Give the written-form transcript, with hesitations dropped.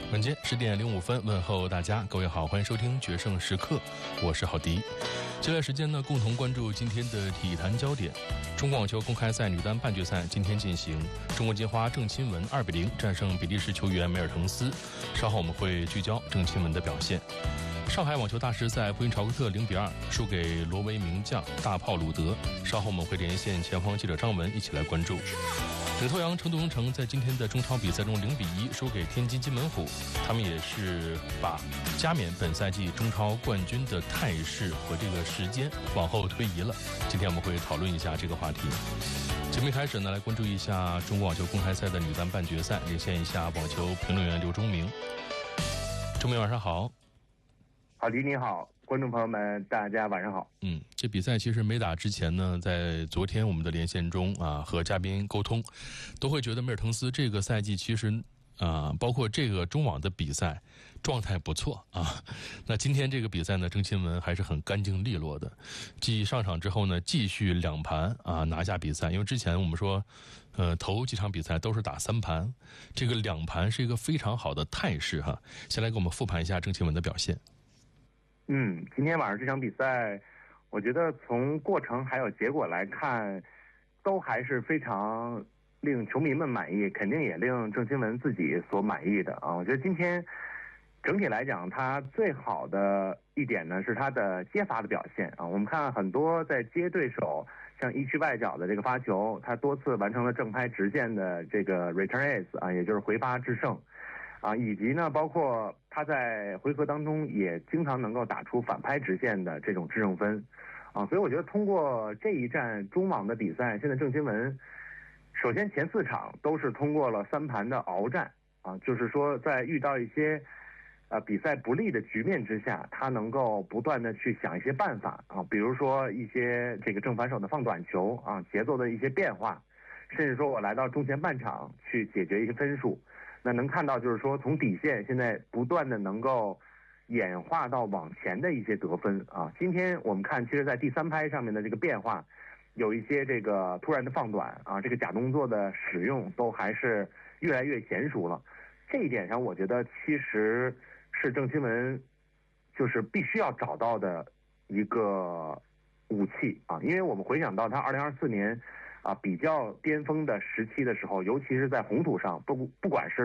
晚间10点05分，问候大家，各位好，欢迎收听决胜时刻，我是郝迪。接下来时间呢，共同关注今天的体坛焦点。中国网球公开赛女单半决赛今天进行，中国金花郑钦文2-0战胜比利时球员梅尔滕斯。稍后我们会聚焦郑钦文的表现。上海网球大师赛，布因朝克特0-2输给挪威名将大炮鲁德。稍后我们会连线前方记者张文一起来关注。领头羊成都荣城在今天的中超比赛中0-1输给天津津门虎，他们也是把加冕本赛季中超冠军的态势和这个时间往后推移了。今天我们会讨论一下这个话题。节目一开始呢，来关注一下中国网球公开赛的女单半决赛，连线一下网球评论员刘忠明。忠明晚上好。 郝迪你好，观众朋友们大家晚上好。 这比赛其实没打之前呢，在昨天我们的连线中和嘉宾沟通，都会觉得梅尔滕斯这个赛季其实包括这个中网的比赛状态不错啊。那今天这个比赛呢，郑钦文还是很干净利落的，继上场之后呢，继续2盘拿下比赛。因为之前我们说头几场比赛都是打3盘，这个2盘是一个非常好的态势哈。先来给我们复盘一下郑钦文的表现。 今天晚上这场比赛，我觉得从过程还有结果来看，都还是非常令球迷们满意，肯定也令郑钦文自己所满意的啊。我觉得今天整体来讲，他最好的一点呢是他的接发的表现啊。我们看很多在接对手像一区外角的这个发球，他多次完成了正拍直线的这个 return ace 啊，也就是回发制胜啊，以及呢包括他在回合当中也经常能够打出反拍直线的这种制胜分啊。所以我觉得通过这一站中网的比赛，现在郑钦文首先前4场都是通过了3盘的鏖战啊，就是说在遇到一些比赛不利的局面之下，他能够不断的去想一些办法啊，比如说一些这个正反手的放短球啊，节奏的一些变化，甚至说我来到中前半场去解决一个分数。那能看到就是说从底线现在不断的能够演化到往前的一些得分啊。今天我们看其实在第3拍上面的这个变化，有一些这个突然的放短啊，这个假动作的使用都还是越来越娴熟了。这一点上我觉得其实是郑钦文就是必须要找到的一个武器啊。因为我们回想到他2024年比较巅峰的时期的时候，尤其是在红土上，不管是